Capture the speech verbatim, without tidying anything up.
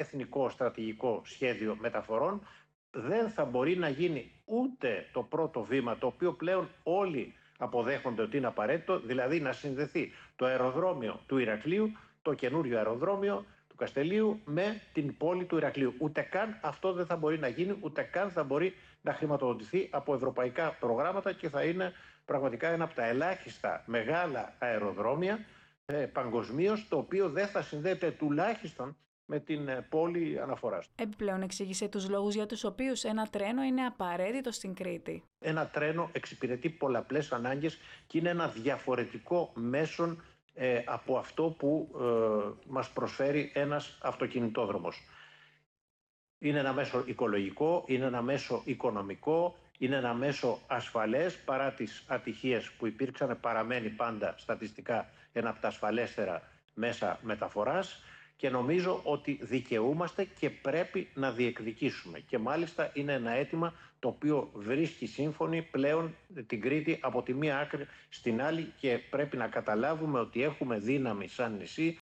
εθνικό στρατηγικό σχέδιο μεταφορών, δεν θα μπορεί να γίνει ούτε το πρώτο βήμα, το οποίο πλέον όλοι αποδέχονται ότι είναι απαραίτητο, δηλαδή να συνδεθεί το αεροδρόμιο του Ηρακλείου, το καινούριο αεροδρόμιο του Καστελείου, με την πόλη του Ηρακλείου. Ούτε καν αυτό δεν θα μπορεί να γίνει, ούτε καν θα μπορεί να χρηματοδοτηθεί από ευρωπαϊκά προγράμματα και θα είναι πραγματικά ένα από τα ελάχιστα μεγάλα αεροδρόμια ε, παγκοσμίως, το οποίο δεν θα συνδέεται τουλάχιστον με την πόλη αναφοράς. Επιπλέον εξήγησε τους λόγους για τους οποίους ένα τρένο είναι απαραίτητο στην Κρήτη. Ένα τρένο εξυπηρετεί πολλαπλές ανάγκες και είναι ένα διαφορετικό μέσον ε, από αυτό που ε, μας προσφέρει ένας αυτοκινητόδρομος. Είναι ένα μέσο οικολογικό, είναι ένα μέσο οικονομικό, είναι ένα μέσο ασφαλές, παρά τις ατυχίες που υπήρξαν, παραμένει πάντα στατιστικά ένα από τα ασφαλέστερα μέσα μεταφοράς. Και νομίζω ότι δικαιούμαστε και πρέπει να διεκδικήσουμε. Και μάλιστα είναι ένα αίτημα το οποίο βρίσκει σύμφωνη πλέον την Κρήτη από τη μία άκρη στην άλλη και πρέπει να καταλάβουμε ότι έχουμε δύναμη σαν νησί,